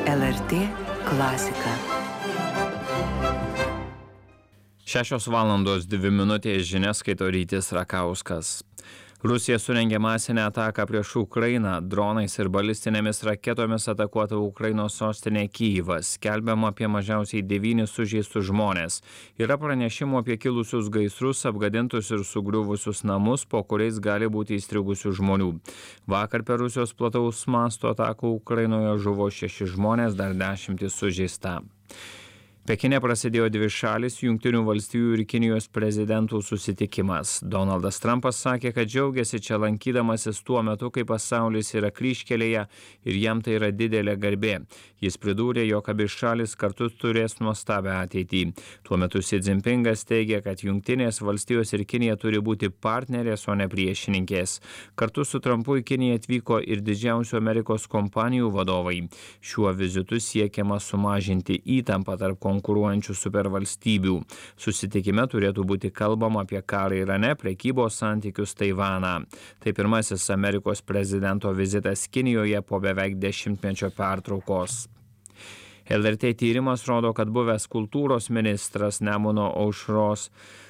LRT klasika. 6:02 žinias skaito Rytis Rakauskas. Rusija surengė masinę ataką prieš Ukrainą. Dronais ir balistinėmis raketomis atakuota Ukrainos sostinė Kyjivas. Skelbiama apie mažiausiai 9 sužeistus žmones. Yra pranešimų apie kilusius gaisrus, apgadintus ir sugriuvusius namus, po kuriais gali būti įstrigusių žmonių. Vakar per Rusijos plataus masto atakų Ukrainoje žuvo 6 žmonės, dar 10 sužeista. Pekine prasidėjo dvišalis Jungtinių valstijų ir Kinijos prezidentų susitikimas. Donaldas Trumpas sakė, kad džiaugiasi čia lankydamasis tuo metu, kai pasaulis yra kryžkelėje ir jam tai yra didelė garbė. Jis pridūrė, jog abi šalis kartu turės nuostabią ateitį. Tuo metu Xi Jinpingas teigė, kad Jungtinės valstijos ir Kinija turi būti partnerės, o ne priešininkės. Kartu su Trumpu į Kiniją atvyko ir didžiausių Amerikos kompanijų vadovai. Šiuo vizitu siekiama sumažinti įtampą tarp konkuruojančių supervalstybių. Susitikime turėtų būti kalbama apie karą Irane, prekybos santykius Taivaną. Tai pirmasis Amerikos prezidento vizitas Kinijoje po beveik 10-mečio pertraukos. LRT tyrimas rodo, kad buvęs kultūros ministras Nemuno aušros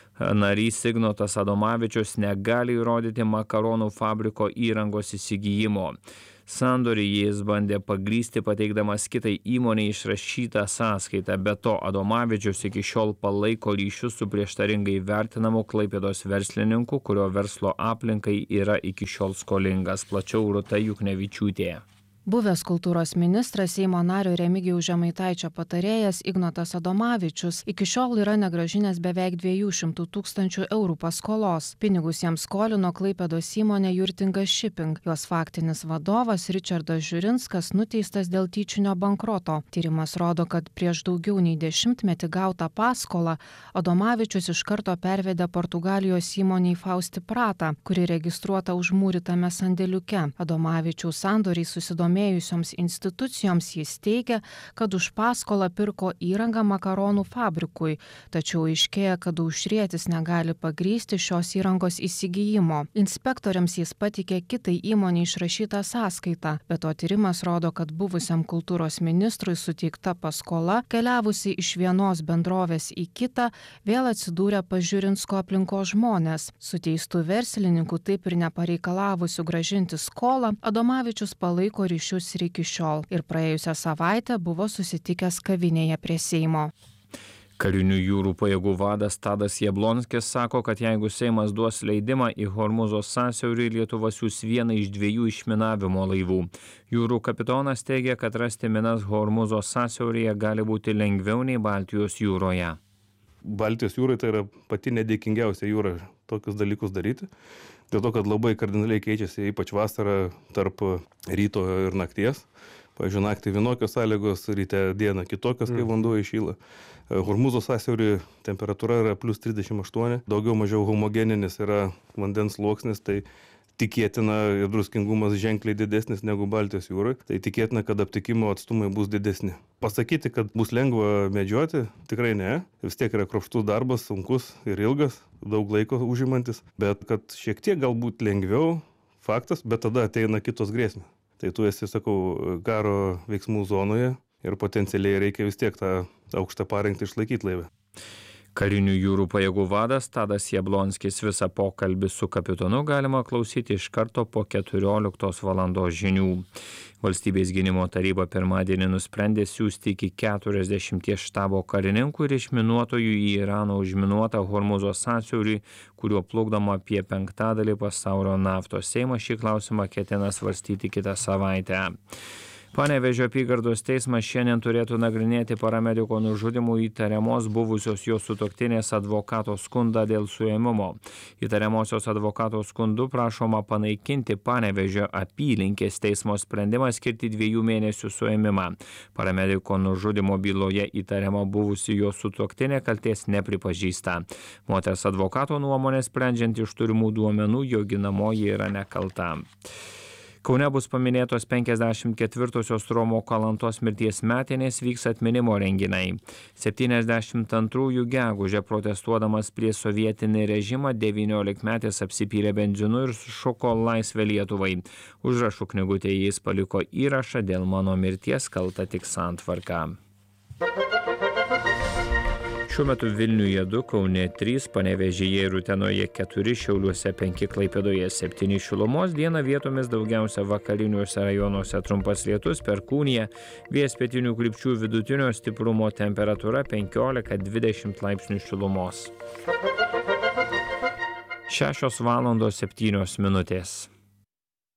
narys Ignotas Adomavičius negali įrodyti makaronų fabriko įrangos įsigijimo. Sandorį jis bandė pagrįsti pateikdamas kitai įmonei išrašytą sąskaitą. Be to, Adomavičius iki šiol palaiko ryšius su prieštaringai vertinamu Klaipėdos verslininku, kurio verslo aplinkai yra iki šiol skolingas. Plačiau Rūta Juknevičiūtė. Buvęs kultūros ministras Seimo nario Remigijaus Žemaitaičio patarėjas Ignotas Adomavičius iki šiol yra negrąžinęs beveik 200 000 eurų paskolos. Pinigus jiems skolino Klaipėdos įmonė Jurtingas Shipping. Jos faktinis vadovas Ričardas Žiurinskas nuteistas dėl tyčinio bankroto. Tyrimas rodo, kad prieš daugiau nei 10-metį gautą paskolą Adomavičius iš karto pervedė Portugalijos įmoniai Fausti Prata, kuri registruota užmūrytame sandėliuke. Adomavičiaus sandoriai susidomėjusioms institucijoms jis teigia, kad už paskolą pirko įrangą makaronų fabrikui, tačiau aiškėja, kad aušrietis negali pagrįsti šios įrangos įsigijimo. Inspektoriams jis patikė kitai įmonei išrašytą sąskaitą, bet to tyrimas rodo, kad buvusiam kultūros ministrui suteikta paskola, keliavusi iš vienos bendrovės į kitą, vėl atsidūrė pas Žiurinsko aplinkos žmonės. Su teistu verslininku taip ir nepareikalavusiu grąžinti skolą, Adomavičius palaiko ryšius ir iki šiol ir praėjusią savaitę buvo susitikęs kavinėje prie Seimo. Karinių jūrų pajėgų vadas Tadas Jablonskis sako, kad jeigu Seimas duos leidimą į Hormūzo sąsiaurį, Lietuva siųs vieną iš 2 išminavimo laivų. Jūrų kapitonas teigia, kad rasti minas Hormūzo sąsiauryje gali būti lengviau nei Baltijos jūroje. Baltijos jūrai tai yra pati nedėkingiausia jūra tokius dalykus daryti. Dėl to, kad labai kardinaliai keičiasi, ypač vasarą, tarp ryto ir nakties. Pavyzdžiui, naktį vienokios sąlygos, ryte dieną kitokios, kai vanduo įšyla. Hormūzo sąsiaury temperatūra yra plus 38, daugiau mažiau homogeninis yra vandens sluoksnis, tai tikėtina ir druskingumas ženkliai didesnis negu Baltijos jūroje, tai tikėtina, kad aptikimo atstumai bus didesni. Pasakyti, kad bus lengva medžioti, tikrai ne. Vis tiek yra kruopštus darbas, sunkus ir ilgas, daug laiko užimantis, bet kad šiek tiek galbūt lengviau, faktas, bet tada ateina kitos grėsmės. Tai tu esi, sakau, karo veiksmų zonoje ir potencialiai reikia vis tiek tą aukštą parengtį išlaikyti laivę. Karinių jūrų pajėgų vadas Tadas Jablonskis. Visą pokalbį su kapitonu galima klausyti iš karto po 14 valandos žinių. Valstybės gynimo taryba pirmadienį nusprendė siųsti iki 40 štabo karininkų ir išminuotojų į Irano užminuotą Hormūzo sąsiaurį, kuriuo plukdoma apie 1/5 pasaulio naftos. Seimas šį klausimą ketina svarstyti kitą savaitę. Panevėžio apygardos teismas šiandien turėtų nagrinėti paramediko nužudymų įtariamos buvusios jo sutuoktinės advokato skundą dėl suėmimo. Įtariamosios advokato skundu prašoma panaikinti Panevėžio apylinkės teismo sprendimą skirti 2 mėnesių suėmimą. Paramediko nužudymo byloje įtariama buvusi jo sutuoktinė kaltės nepripažįsta. Moters advokato nuomonė sprendžiant iš turimų duomenų, jo ginamoji yra nekalta. Kaune bus paminėtos 54-osios Romo Kalantos mirties metinės, vyks atminimo renginiai. 72 gegužę protestuodamas prieš sovietinį režimą 19-metis apsipylė benzinu ir sušuko laisvę Lietuvai. Užrašų knygutėje jis paliko įrašą: dėl mano mirties kalta tik santvarka. Šiuo metu Vilniuje 2, Kaune 3, Panevėžyje ir Utenoje 4, Šiauliuose 5, Klaipėdoje 7 šilumos. Dieną vietomis daugiausia vakariniuose rajonuose trumpas lietus, perkūnija, vėjas pietinių krypčių vidutinio stiprumo, temperatūra 15–20 laipsnių šilumos. 6:07 minutės.